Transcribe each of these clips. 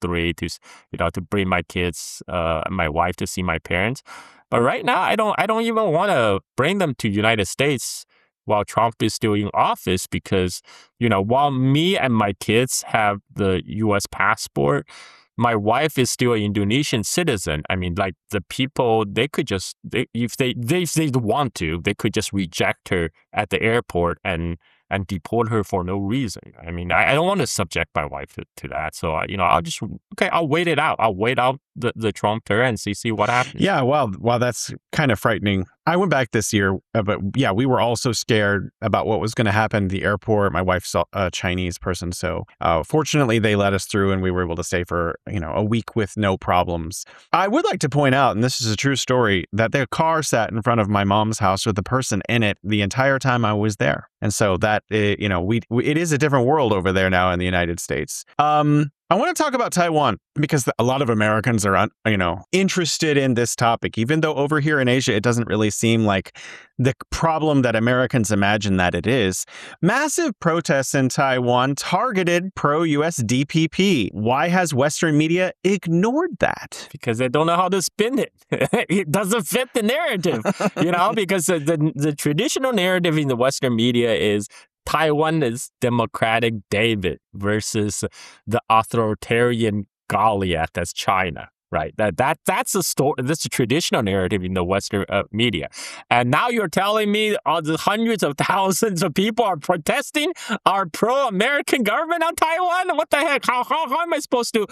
3 to bring my kids, my wife to see my parents. But right now, I don't even want to bring them to United States while Trump is still in office because, while me and my kids have the U.S. passport, my wife is still an Indonesian citizen. I mean, like the people, they could just, if they want to, they could just reject her at the airport and deport her for no reason. I mean, I don't want to subject my wife to that. So, I'll wait it out. I'll wait out the Trump term and see what happens. Yeah, well, that's kind of frightening. I went back this year, but yeah, we were also scared about what was going to happen at the airport. My wife's a Chinese person, so fortunately they let us through and we were able to stay for, a week with no problems. I would like to point out, and this is a true story, that their car sat in front of my mom's house with a person in it the entire time I was there. And so that, it is a different world over there now in the United States. I want to talk about Taiwan because a lot of Americans are, interested in this topic, even though over here in Asia, it doesn't really seem like the problem that Americans imagine that it is. Massive protests in Taiwan targeted pro-US DPP. Why has Western media ignored that? Because they don't know how to spin it. It doesn't fit the narrative, because the traditional narrative in the Western media is Taiwan is democratic David versus the authoritarian Goliath that's China, right? That's the story. That's the traditional narrative in the Western media. And now you're telling me all the hundreds of thousands of people are protesting our pro-American government on Taiwan? What the heck? How am I supposed to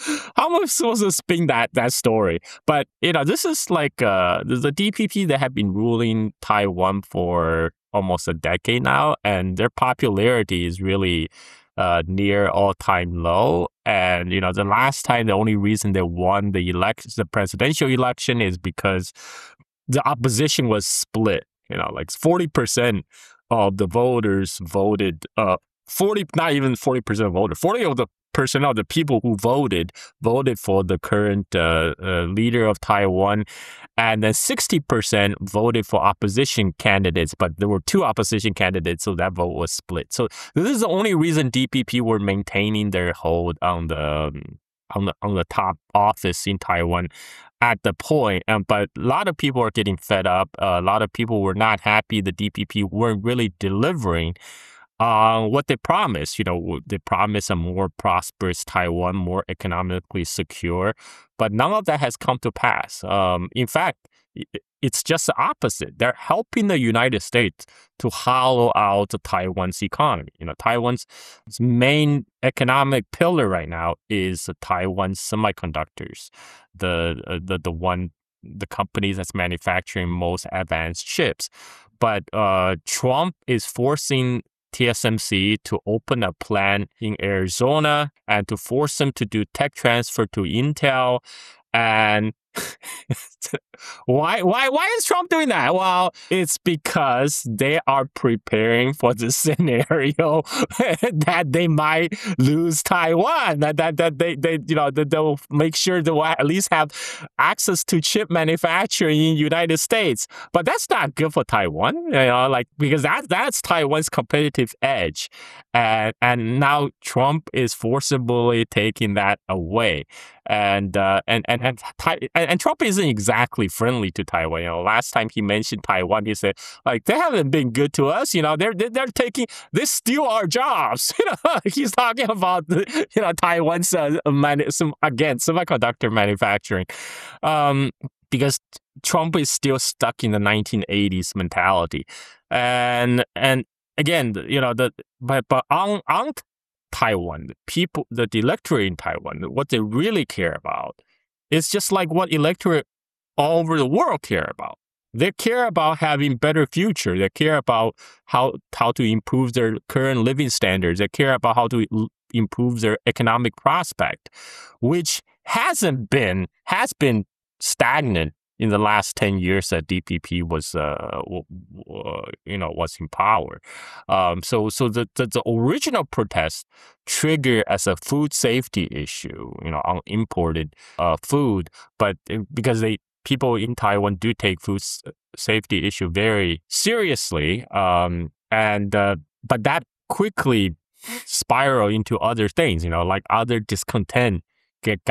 spin that story? But this is like the DPP that have been ruling Taiwan for almost a decade now, and their popularity is really near all-time low. And the last time, the only reason they won the presidential election is because the opposition was split. Like 40% of the voters voted. 40 of the percent of the people who voted for the current leader of Taiwan, and then 60% voted for opposition candidates, but there were 2 opposition candidates, so that vote was split. So this is the only reason DPP were maintaining their hold on the top office in Taiwan at the point. But a lot of people are getting fed up. A lot of people were not happy the DPP weren't really delivering what they promised. They promised a more prosperous Taiwan, more economically secure, but none of that has come to pass. In fact, it's just the opposite. They're helping the United States to hollow out Taiwan's economy. Taiwan's main economic pillar right now is Taiwan Semiconductors, the company that's manufacturing most advanced chips. But Trump is forcing TSMC to open a plant in Arizona and to force them to do tech transfer to Intel. And why is Trump doing that? Well, it's because they are preparing for the scenario that they might lose Taiwan. That they'll make sure they will at least have access to chip manufacturing in the United States. But that's not good for Taiwan, because that's Taiwan's competitive edge, and now Trump is forcibly taking that away. And Trump isn't exactly friendly to Taiwan. Last time he mentioned Taiwan, he said they haven't been good to us. They steal our jobs. He's talking about Taiwan's semiconductor manufacturing. Because Trump is still stuck in the 1980s mentality, and again, but on Taiwan, the electorate in Taiwan, what they really care about is just like what electorate all over the world care about. They care about having better future. They care about how to improve their current living standards. They care about how to improve their economic prospect, which has been stagnant in the last 10 years that DPP was in power. So the original protest triggered as a food safety issue, on imported food, but because people in Taiwan do take food safety issue very seriously, but that quickly spiraled into other things, like other discontent got